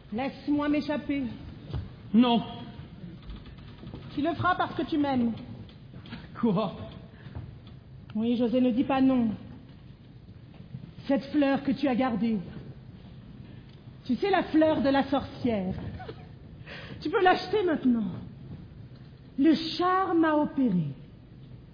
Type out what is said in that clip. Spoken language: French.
Laisse-moi m'échapper. Non. Tu le feras parce que tu m'aimes. Quoi? Oui, José, ne dis pas non. Cette fleur que tu as gardée. Tu sais, la fleur de la sorcière. Tu peux l'acheter maintenant. Le charme a opéré.